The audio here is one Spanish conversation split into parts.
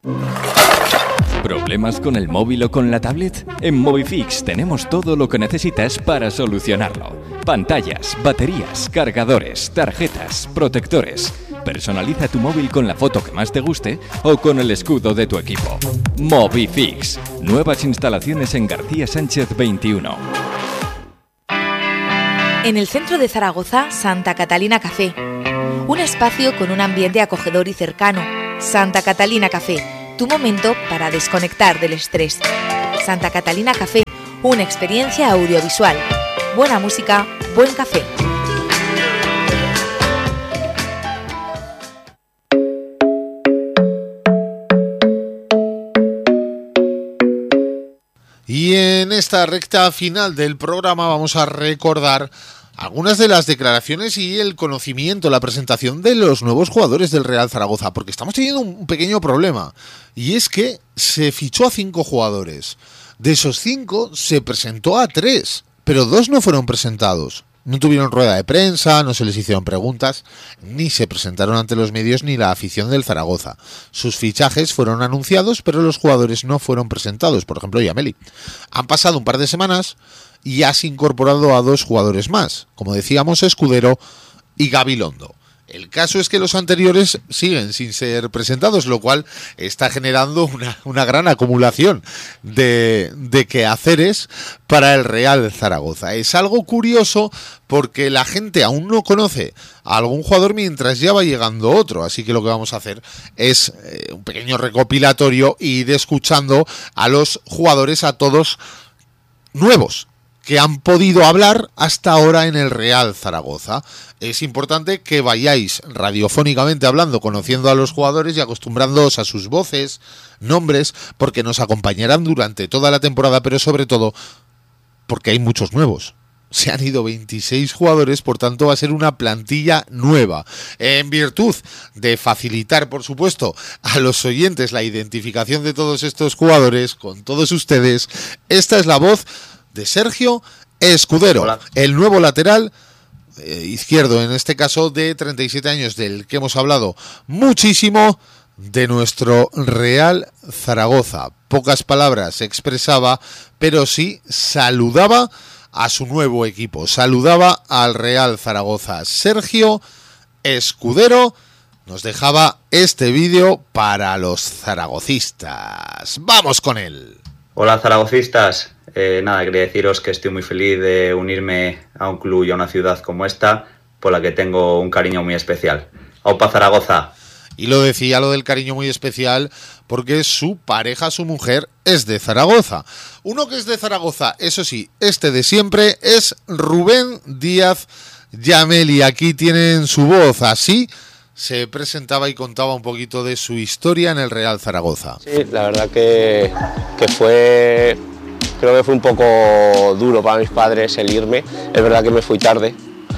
¿Problemas con el móvil o con la tablet? En Movifix tenemos todo lo que necesitas para solucionarlo. Pantallas, baterías, cargadores, tarjetas, protectores. Personaliza tu móvil con la foto que más te guste o con el escudo de tu equipo. Movifix. Nuevas instalaciones en García Sánchez 21. En el centro de Zaragoza, Santa Catalina Café. Un espacio con un ambiente acogedor y cercano. Santa Catalina Café. Tu momento para desconectar del estrés. Santa Catalina Café, una experiencia audiovisual. Buena música, buen café. Y en esta recta final del programa vamos a recordar algunas de las declaraciones y el conocimiento, la presentación de los nuevos jugadores del Real Zaragoza, porque estamos teniendo un pequeño problema, y es que se fichó a 5 jugadores. De esos 5 se presentó a 3, pero 2 no fueron presentados. No tuvieron rueda de prensa, no se les hicieron preguntas, ni se presentaron ante los medios ni la afición del Zaragoza. Sus fichajes fueron anunciados, pero los jugadores no fueron presentados, por ejemplo, Yameli. Han pasado un par de semanas y has incorporado a 2 jugadores más, como decíamos, Escudero y Gabilondo. El caso es que los anteriores siguen sin ser presentados, lo cual está generando una gran acumulación de quehaceres para el Real Zaragoza. Es algo curioso porque la gente aún no conoce a algún jugador mientras ya va llegando otro, así que lo que vamos a hacer es un pequeño recopilatorio e ir escuchando a los jugadores, a todos nuevos, que han podido hablar hasta ahora en el Real Zaragoza. Es importante que vayáis radiofónicamente hablando, conociendo a los jugadores y acostumbrándoos a sus voces, nombres, porque nos acompañarán durante toda la temporada, pero sobre todo porque hay muchos nuevos. Se han ido 26 jugadores, por tanto va a ser una plantilla nueva. En virtud de facilitar, por supuesto, a los oyentes la identificación de todos estos jugadores con todos ustedes, esta es la voz de Sergio Escudero. Hola. El nuevo lateral izquierdo, en este caso de 37 años, del que hemos hablado muchísimo, de nuestro Real Zaragoza. Pocas palabras expresaba, pero sí saludaba a su nuevo equipo, saludaba al Real Zaragoza. Sergio Escudero nos dejaba este vídeo para los zaragocistas. ¡Vamos con él! Hola zaragocistas, nada, quería deciros que estoy muy feliz de unirme a un club y a una ciudad como esta, por la que tengo un cariño muy especial. ¡Aupa Zaragoza! Y lo decía, lo del cariño muy especial, porque su pareja, su mujer, es de Zaragoza. Uno que es de Zaragoza, eso sí, este de siempre, es Rubén Díaz Yameli. Aquí tienen su voz, así se presentaba y contaba un poquito de su historia en el Real Zaragoza. Sí, la verdad que fue, creo que fue un poco duro para mis padres el irme. Es verdad que me fui tarde,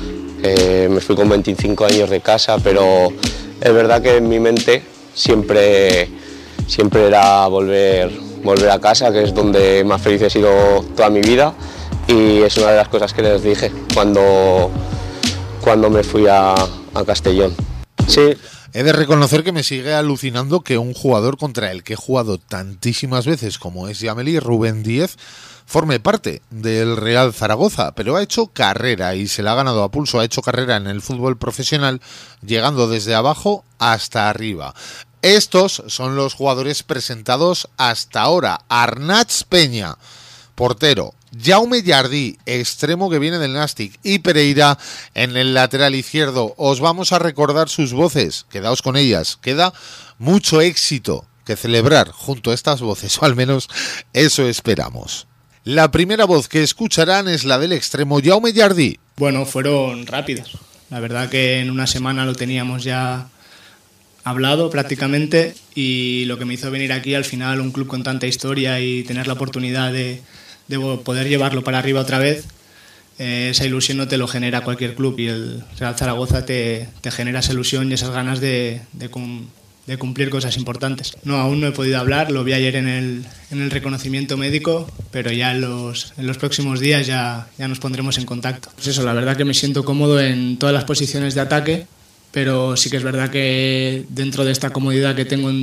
me fui con 25 años de casa, pero es verdad que en mi mente siempre era volver a casa, que es donde más feliz he sido toda mi vida, y es una de las cosas que les dije cuando me fui a Castellón. Sí. He de reconocer que me sigue alucinando que un jugador contra el que he jugado tantísimas veces como es Yameli, Rubén Díaz, forme parte del Real Zaragoza, pero ha hecho carrera y se la ha ganado a pulso. Ha hecho carrera en el fútbol profesional, llegando desde abajo hasta arriba. Estos son los jugadores presentados hasta ahora. Arnach Peña, portero. Jaume Jardí, extremo que viene del Nàstic, y Pereira en el lateral izquierdo. Os vamos a recordar sus voces, quedaos con ellas. Queda mucho éxito que celebrar junto a estas voces, o al menos eso esperamos. La primera voz que escucharán es la del extremo Jaume Jardí. Bueno, fueron rápidas. La verdad que en una semana lo teníamos ya hablado prácticamente, y lo que me hizo venir aquí, al final, un club con tanta historia y tener la oportunidad de poder llevarlo para arriba otra vez, esa ilusión no te lo genera cualquier club, y el Real Zaragoza te genera esa ilusión y esas ganas de cumplir cosas importantes. No, aún no he podido hablar, lo vi ayer en el reconocimiento médico, pero ya en los próximos días ya nos pondremos en contacto. Pues eso, la verdad que me siento cómodo en todas las posiciones de ataque, pero sí que es verdad que dentro de esta comodidad que tengo en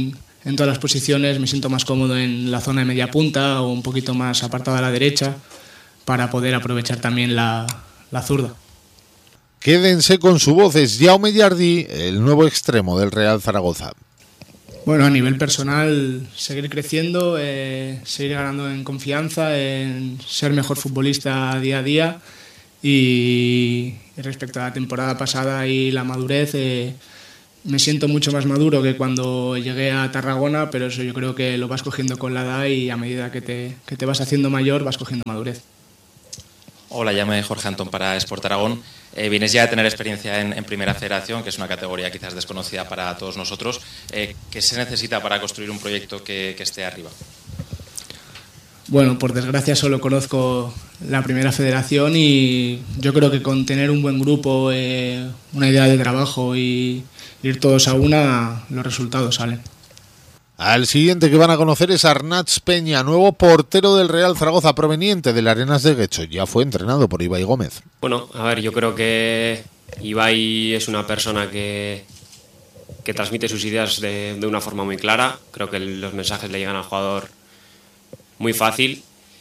en todas las posiciones, me siento más cómodo en la zona de media punta o un poquito más apartado a la derecha para poder aprovechar también la zurda. Quédense con su voz, es Jaume Jardí, el nuevo extremo del Real Zaragoza. Bueno, a nivel personal, seguir creciendo, seguir ganando en confianza, en ser mejor futbolista día a día y respecto a la temporada pasada y la madurez, me siento mucho más maduro que cuando llegué a Tarragona, pero eso yo creo que lo vas cogiendo con la edad y a medida que te vas haciendo mayor vas cogiendo madurez. Hola, llamo Jorge Antón para Sport Aragón. Vienes ya a tener experiencia en Primera Federación, que es una categoría quizás desconocida para todos nosotros. ¿Qué se necesita para construir un proyecto que esté arriba? Bueno, por desgracia solo conozco la Primera Federación y yo creo que con tener un buen grupo, una idea de trabajo y ir todos a una, los resultados salen. Al siguiente que van a conocer es Arnats Peña, nuevo portero del Real Zaragoza proveniente del Arenas de Guecho. Ya fue entrenado por Ibai Gómez. Bueno, a ver, yo creo que Ibai es una persona que transmite sus ideas de una forma muy clara. Creo que los mensajes le llegan al jugador muy fácil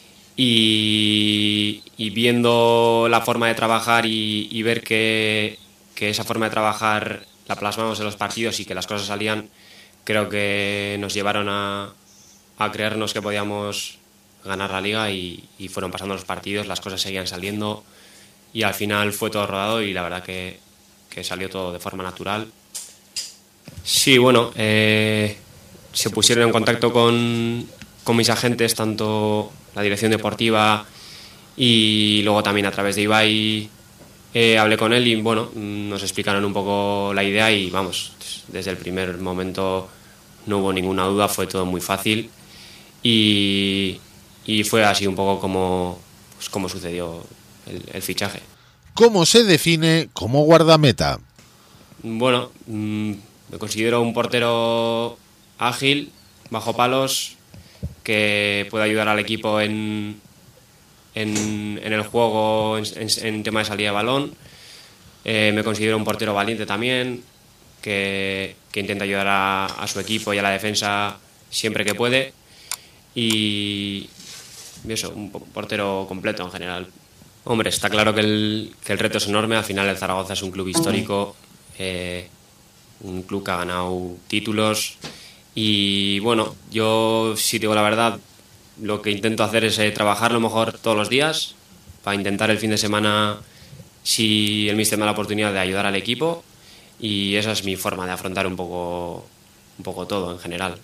y viendo la forma de trabajar y ver que esa forma de trabajar la plasmamos en los partidos y que las cosas salían, creo que nos llevaron a creernos que podíamos ganar la liga y fueron pasando los partidos, las cosas seguían saliendo y al final fue todo rodado y la verdad que salió todo de forma natural. Sí, bueno, se pusieron en contacto con mis agentes, tanto la dirección deportiva y luego también a través de Ibai hablé con él y bueno, nos explicaron un poco la idea y vamos, desde el primer momento no hubo ninguna duda, fue todo muy fácil y fue así un poco como sucedió el fichaje. ¿Cómo se define como guardameta? Bueno, me considero un portero ágil, bajo palos, que puede ayudar al equipo en el juego, en tema de salida de balón. Me considero un portero valiente también, que intenta ayudar a su equipo y a la defensa siempre que puede. Y eso, un portero completo en general. Hombre, está claro que el reto es enorme. Al final el Zaragoza es un club histórico, un club que ha ganado títulos. Y bueno, yo, si digo la verdad, lo que intento hacer es trabajar lo mejor todos los días para intentar el fin de semana, si el míster me da la oportunidad, de ayudar al equipo, y esa es mi forma de afrontar un poco todo en general.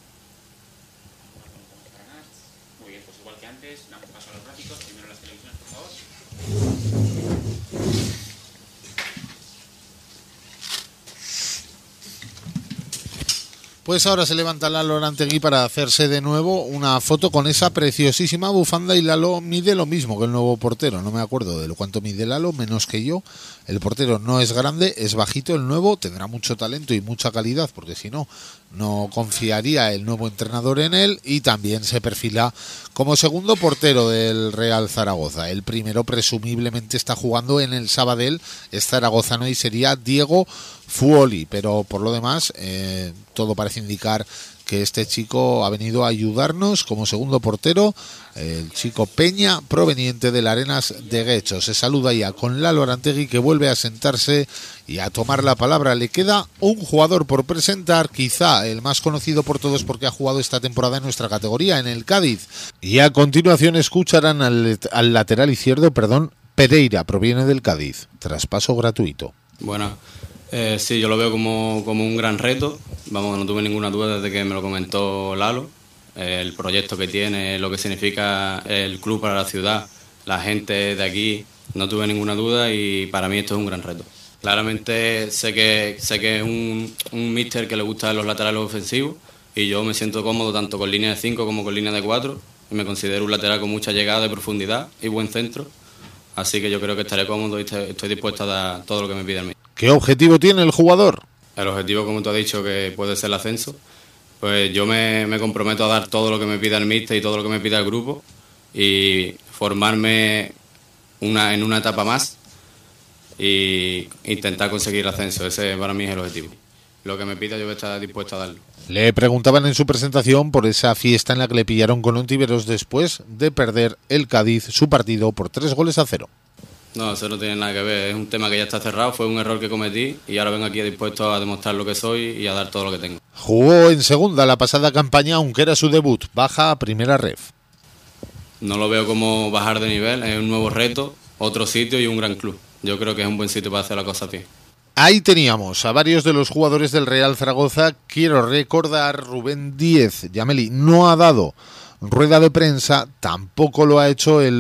Muy bien, pues igual que antes, damos paso a los gráficos, primero las televisiones, por favor. Pues ahora se levanta Lalo Arantegui para hacerse de nuevo una foto con esa preciosísima bufanda y Lalo mide lo mismo que el nuevo portero. No me acuerdo de lo cuánto mide Lalo, menos que yo. El portero no es grande, es bajito. El nuevo tendrá mucho talento y mucha calidad, porque si no, no confiaría el nuevo entrenador en él, y también se perfila como segundo portero del Real Zaragoza. El primero presumiblemente está jugando en el Sabadell, es zaragozano y sería Diego Fuoli, pero por lo demás todo parece indicar que este chico ha venido a ayudarnos como segundo portero, el chico Peña, proveniente del Arenas de Guecho. Se saluda ya con Lalo Arantegui, que vuelve a sentarse y a tomar la palabra. Le queda un jugador por presentar, quizá el más conocido por todos porque ha jugado esta temporada en nuestra categoría, en el Cádiz. Y a continuación escucharán al lateral izquierdo, Pereira, proviene del Cádiz. Traspaso gratuito. Bueno, sí, yo lo veo como un gran reto. Vamos, no tuve ninguna duda desde que me lo comentó Lalo. El proyecto que tiene, lo que significa el club para la ciudad, la gente de aquí, no tuve ninguna duda y para mí esto es un gran reto. Claramente sé que es un míster que le gusta los laterales ofensivos y yo me siento cómodo tanto con línea de 5 como con línea de 4 y me considero un lateral con mucha llegada y profundidad y buen centro. Así que yo creo que estaré cómodo y estoy dispuesto a dar todo lo que me pide a mí. ¿Qué objetivo tiene el jugador? El objetivo, como tú has dicho, que puede ser el ascenso. Pues yo me comprometo a dar todo lo que me pida el míster y todo lo que me pida el grupo y formarme en una etapa más y intentar conseguir el ascenso. Ese para mí es el objetivo. lo que me pida yo voy a estar dispuesto a darlo. Le preguntaban en su presentación por esa fiesta en la que le pillaron con Ontiveros después de perder el Cádiz su partido por 3-0. No, eso no tiene nada que ver, es un tema que ya está cerrado, fue un error que cometí y ahora vengo aquí dispuesto a demostrar lo que soy y a dar todo lo que tengo. Jugó en segunda la pasada campaña, aunque era su debut, baja a primera ref. No lo veo como bajar de nivel, es un nuevo reto, otro sitio y un gran club. Yo creo que es un buen sitio para hacer la cosa bien. Ahí teníamos a varios de los jugadores del Real Zaragoza. Quiero recordar, Rubén Díez, Yameli, no ha dado rueda de prensa, tampoco lo ha hecho el